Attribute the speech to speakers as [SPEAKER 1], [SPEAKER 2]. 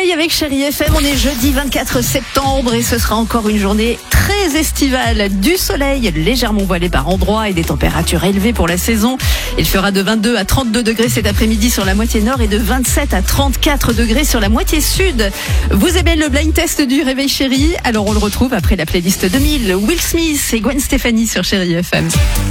[SPEAKER 1] soleil avec Chérie FM. On est jeudi 24 septembre et ce sera encore une journée très estivale. Du soleil légèrement voilé par endroits et des températures élevées pour la saison. Il fera de 22 à 32 degrés cet après-midi sur la moitié nord et de 27 à 34 degrés sur la moitié sud. Vous aimez le blind test du Réveil Chérie? Alors on le retrouve après la playlist 2000. Will Smith et Gwen Stefani sur Chérie FM.